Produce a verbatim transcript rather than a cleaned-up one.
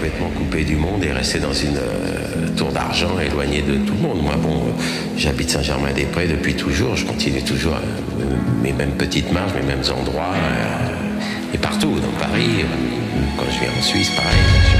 complètement coupé du monde et rester dans une euh, tour d'argent, éloigné de tout le monde. Moi, bon, euh, j'habite Saint-Germain-des-Prés depuis toujours. Je continue toujours euh, mes mêmes petites marches, mes mêmes endroits, euh, et partout, dans Paris. Quand je viens en Suisse, pareil.